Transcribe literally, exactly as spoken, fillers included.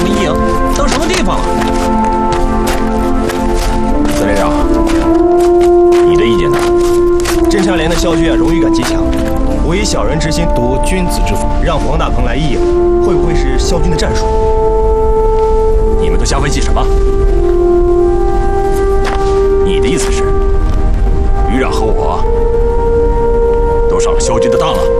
们一营到什么地方了？ 司令长，你的意见呢？ 侦察连的萧军啊，荣誉感极强。我以小人之心夺君子之腹，让黄大鹏来一营，会不会是萧军的战术？ 你们都瞎分析什么？你的意思是，于冉和我都上了萧军的当了？